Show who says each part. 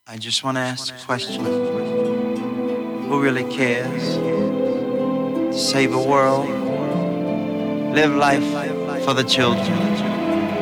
Speaker 1: I just want to ask a question. Who really cares? To save a world, live life for the children.